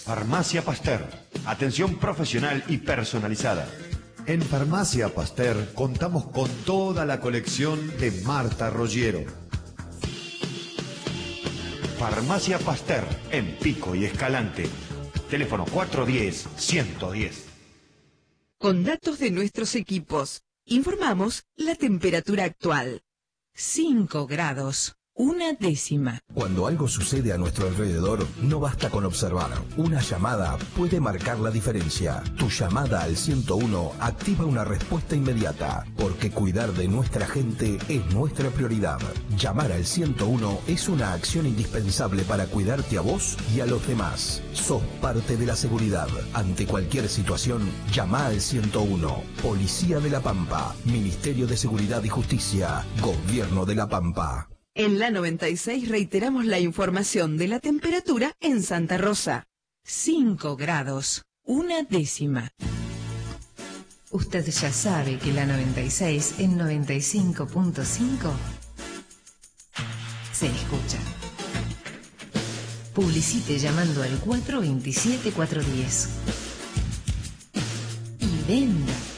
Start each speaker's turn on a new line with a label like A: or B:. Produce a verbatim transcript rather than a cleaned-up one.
A: Farmacia Pasteur. Atención profesional y personalizada.
B: En Farmacia Pasteur contamos con toda la colección de Marta Roggiero.
A: Farmacia Pasteur, en Pico y Escalante. Teléfono cuatro uno cero, uno uno cero.
C: Con datos de nuestros equipos, informamos la temperatura actual. cinco grados. Una décima.
D: Cuando algo sucede a nuestro alrededor, no basta con observar. Una llamada puede marcar la diferencia. Tu llamada al ciento uno activa una respuesta inmediata, porque cuidar de nuestra gente es nuestra prioridad. Llamar al ciento uno es una acción indispensable para cuidarte a vos y a los demás. Sos parte de la seguridad. Ante cualquier situación, llama al ciento uno. Policía de la Pampa, Ministerio de Seguridad y Justicia, Gobierno de la Pampa.
C: En la noventa y seis reiteramos la información de la temperatura en Santa Rosa. cinco grados, una décima.
E: Usted ya sabe que la noventa y seis en noventa y cinco punto cinco se escucha. Publicite llamando al cuatro dos siete, cuatro uno cero. Y venda.